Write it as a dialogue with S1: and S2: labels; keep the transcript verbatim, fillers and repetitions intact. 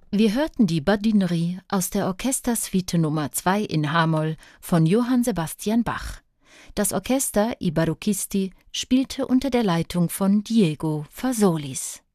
S1: Wir hörten die Badinerie aus der Orchestersuite Nummer zwei in h-Moll von Johann Sebastian Bach. Das Orchester I Barocchisti spielte unter der Leitung von Diego Fasolis.